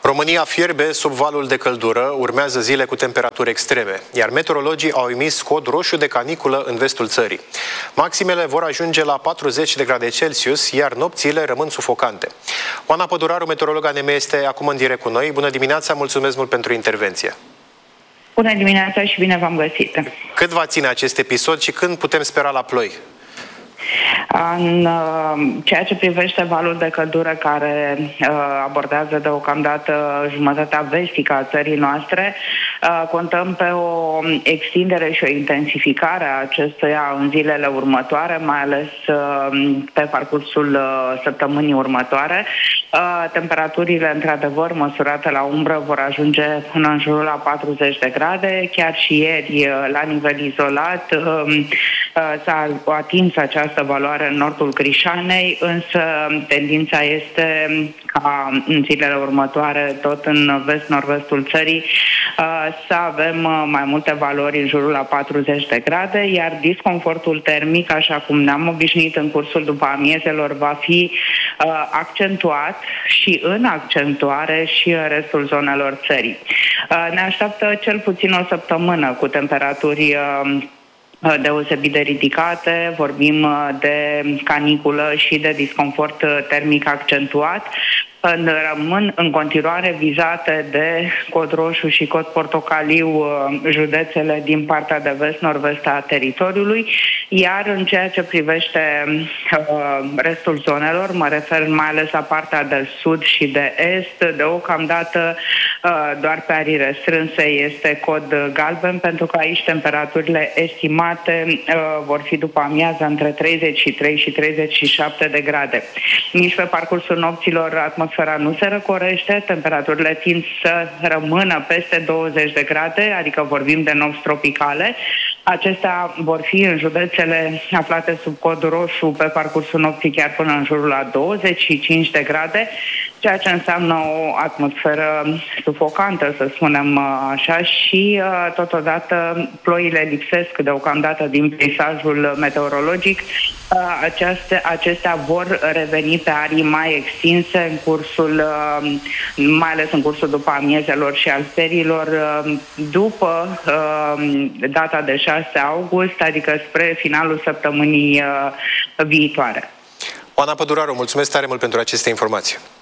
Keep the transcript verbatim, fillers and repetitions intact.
România fierbe sub valul de căldură, urmează zile cu temperaturi extreme, iar meteorologii au emis cod roșu de caniculă în vestul țării. Maximele vor ajunge la patruzeci de grade Celsius, iar nopțile rămân sufocante. Oana Păduraru, meteorolog A N M, este acum în direct cu noi. Bună dimineața, mulțumesc mult pentru intervenție. Bună dimineața și bine v-am găsit. Cât va ține acest episod și când putem spera la ploi? În uh, ceea ce privește valul de căldură care uh, abordează deocamdată jumătatea vestică a țării noastre, uh, contăm pe o extindere și o intensificare a acestuia în zilele următoare, mai ales uh, pe parcursul uh, săptămânii următoare. Uh, temperaturile, într-adevăr, măsurate la umbră, vor ajunge până în jurul la patruzeci de grade. Chiar și ieri, uh, la nivel izolat, uh, uh, s-a atins această valoare în nordul Crișanei, însă tendința este ca în zilele următoare, tot în vest-nord-vestul țării, să avem mai multe valori în jurul la patruzeci de grade, iar disconfortul termic, așa cum ne-am obișnuit în cursul după amiezelor, va fi accentuat și în accentuare și în restul zonelor țării. Ne așteaptă cel puțin o săptămână cu temperaturi deosebit de ridicate, vorbim de caniculă și de disconfort termic accentuat. Rămân în continuare vizate de cod roșu și cod portocaliu județele din partea de vest-nord-vest a teritoriului, iar în ceea ce privește uh, restul zonelor, mă refer mai ales la partea de sud și de est, deocamdată uh, doar pe arii restrânse este cod galben, pentru că aici temperaturile estimate uh, vor fi după amiază între treizeci și trei și treizeci și șapte de grade. Nici pe parcursul nopților atmosfera nu se răcorește, temperaturile tind să rămână peste douăzeci de grade, adică vorbim de nopți tropicale. Acestea vor fi în județele aflate sub cod roșu pe parcursul nopții chiar până în jurul la douăzeci și cinci de grade, ceea ce înseamnă o atmosferă sufocantă, să spunem așa, și totodată ploile lipsesc deocamdată din peisajul meteorologic. Acestea, acestea vor reveni pe arii mai extinse în cursul, mai ales în cursul după amiezelor și al serilor, după data de șase august, adică spre finalul săptămânii viitoare. Oana Păduraru, mulțumesc tare mult pentru aceste informații.